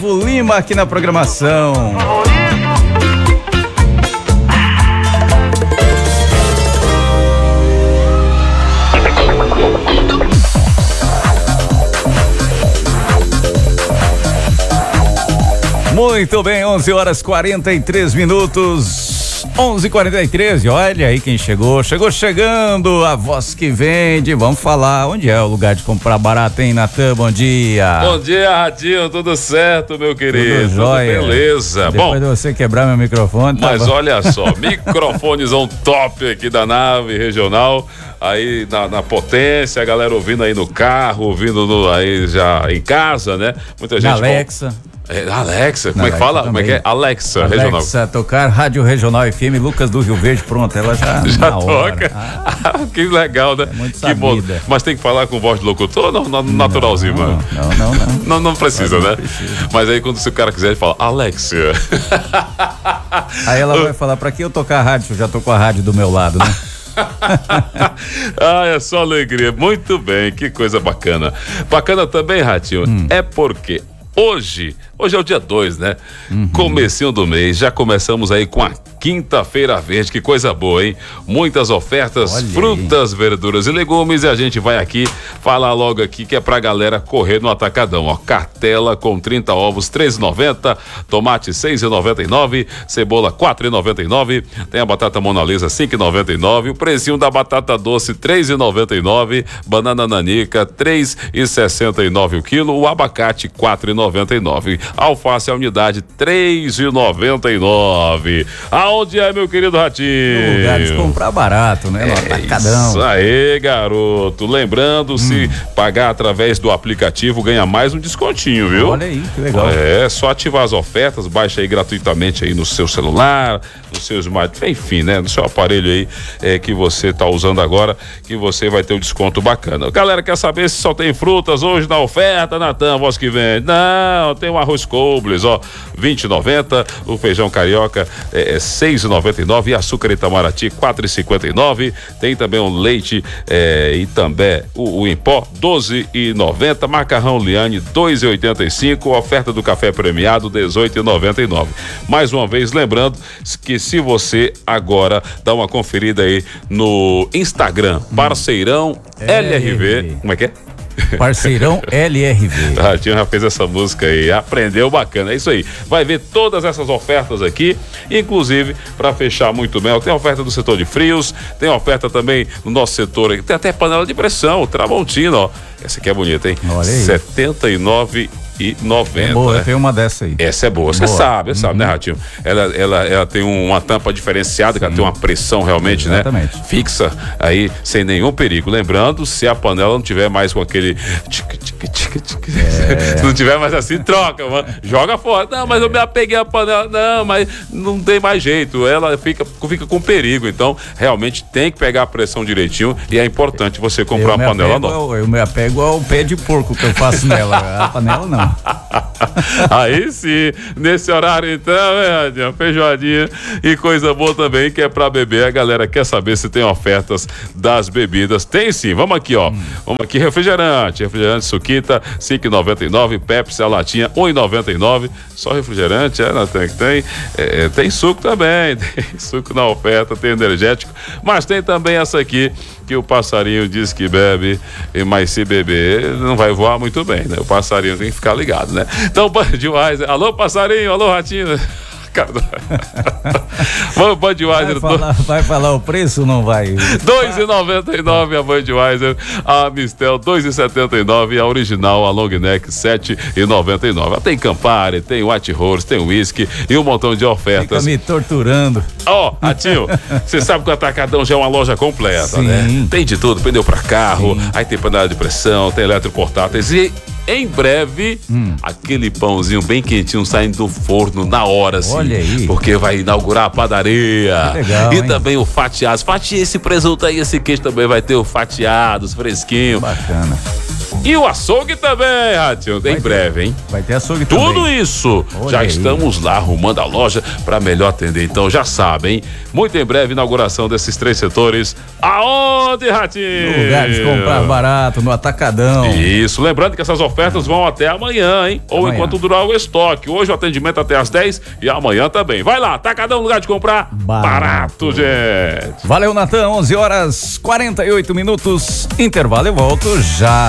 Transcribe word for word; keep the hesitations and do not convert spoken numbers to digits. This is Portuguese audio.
Lima aqui na programação. Muito bem, onze horas quarenta e três minutos, onze e quarenta e três, olha aí quem chegou, chegou chegando, a voz que vende, vamos falar, onde é o lugar de comprar barato, hein, Natan, bom dia. Bom dia, Radinho, tudo certo, meu querido, tudo jóia. Tudo beleza. Depois Bom, de você quebrar meu microfone. mas tá olha só, microfonezão top aqui da nave regional, aí na, na potência, a galera ouvindo aí no carro, ouvindo no, aí já em casa, né, muita gente... Alexa. É, Alexa, como Na é que Alexa fala? também. Como é que é? Alexa, Alexa, regional. tocar Rádio Regional F M, Lucas do Rio Verde, pronto, ela já Já na hora. toca. Ah, Que legal, né? É muito que bom. sabida. Mas tem que falar com voz de locutor ou não, naturalzinho, não, mano? Não, não, não. Não, não precisa, Não né? precisa. Mas aí quando se o cara quiser, ele fala, Alexa. Aí ela vai falar, pra que eu tocar a rádio? Eu já tô com a rádio do meu lado, né? Ah, é só alegria. Muito bem, que coisa bacana. Bacana também, Ratinho, hum. é porque hoje, hoje é o dia dois, né? Uhum. Comecinho do mês, já começamos aí com a quinta-feira verde, que coisa boa, hein? Muitas ofertas, olha frutas, aí. Verduras e legumes, e a gente vai aqui falar logo aqui que é pra galera correr no atacadão, ó. Cartela com trinta ovos, três reais e noventa centavos, tomate seis reais e noventa e nove centavos, cebola quatro reais e noventa e nove centavos, tem a batata Mona Lisa cinco reais e noventa e nove centavos, o precinho da batata doce três reais e noventa e nove centavos, banana nanica três reais e sessenta e nove centavos o quilo, o abacate quatro reais e noventa e nove centavos, alface a unidade três reais e noventa e nove centavos. Aonde é, meu querido Ratinho? No lugar de comprar barato, né? No É atacadão. isso aí, garoto. Lembrando, hum. se pagar através do aplicativo, ganha mais um descontinho, viu? Olha aí, que legal. É, só ativar as ofertas, baixa aí gratuitamente aí no seu celular, no seu smartphone, enfim, né? No seu aparelho aí é, que você tá usando agora, que você vai ter um desconto bacana. Galera, quer saber se só tem frutas hoje na oferta, Natan, voz que vem? Não, tem o arroz Cobles, ó, vinte reais e noventa centavos, o feijão carioca é, é seis reais e noventa e nove centavos e açúcar Itamaraty quatro reais e cinquenta e nove centavos, tem também o leite é, e também o, o em pó doze reais e noventa centavos, macarrão Liane dois reais e oitenta e cinco centavos, oferta do café premiado dezoito reais e noventa e nove centavos. Mais uma vez, lembrando que se você agora dá uma conferida aí no Instagram, Parceirão hum. L R V, como é que é? Parceirão L R V. O Ratinho já fez essa música aí, aprendeu, bacana, é isso aí. Vai ver todas essas ofertas aqui, inclusive, para fechar muito bem, tem oferta do setor de frios, tem oferta também no nosso setor aqui, tem até panela de pressão, Tramontina, ó. Essa aqui é bonita, hein? Olha aí. setenta e nove e noventa. É boa, né? tem uma dessa aí. Essa é boa, você sabe, você uhum. sabe, né, Ratinho? Ela, ela, ela tem uma tampa diferenciada, que ela tem uma pressão realmente, exatamente, né? Fixa aí, sem nenhum perigo. Lembrando, se a panela não tiver mais com aquele tic, tic, tic, tic, é. se não tiver mais assim, troca, mano. Joga fora. Não, mas é. eu me apeguei à panela. Não, mas não tem mais jeito. Ela fica, fica com perigo. Então, realmente tem que pegar a pressão direitinho e é importante você comprar eu uma panela nova. Ao, eu me apego ao pé de porco que eu faço nela. A panela não. Aí sim, nesse horário então, é, feijoadinha e coisa boa também, que é pra beber. A galera quer saber se tem ofertas das bebidas. Tem sim, vamos aqui, ó. Hum. Vamos aqui, refrigerante. Refrigerante Suquita, cinco reais e noventa e nove centavos. Pepsi, a latinha, um real e noventa e nove centavos. Só refrigerante, é, não tem que tem. É, tem suco também, tem suco na oferta, tem energético. Mas tem também essa aqui, que o passarinho diz que bebe, mas se beber, não vai voar muito bem, né? O passarinho tem que ficar ligado, né? Então, Budweiser, alô passarinho, alô ratinho. Vamos, Budweiser. Vai falar, vai falar o preço ou não vai? dois reais e noventa e nove a Budweiser, a Mistel dois reais e setenta e nove, a original, a Long Neck sete reais e noventa e nove. Tem Campari, tem White Horse, tem whisky e um montão de ofertas. Fica me torturando. Ó, oh, Ratinho, você sabe que o Atacadão já é uma loja completa, sim, né? Tem de tudo, pneu pra carro, sim, aí tem panela de pressão, tem eletroportáteis e em breve, hum. aquele pãozinho bem quentinho saindo do forno na hora, assim. Olha aí. Porque vai inaugurar a padaria. Que legal, e hein? também o fatiado. Fatia esse presunto aí, esse queijo também vai ter o fatiado, fresquinho. Bacana. E o açougue também, Ratinho, em ter, breve, hein? Vai ter açougue Tudo também. Tudo isso, Olha já aí. estamos lá arrumando a loja para melhor atender. Então já sabem, hein? Muito em breve, inauguração desses três setores. Aonde, Ratinho? No lugar de comprar barato, no Atacadão. Isso, lembrando que essas ofertas vão até amanhã, hein? Ou amanhã. enquanto durar o estoque. Hoje o atendimento até às dez e amanhã também. Vai lá, Atacadão, lugar de comprar barato, barato gente. Valeu, Natan, onze horas quarenta e oito minutos. Intervalo, eu volto já.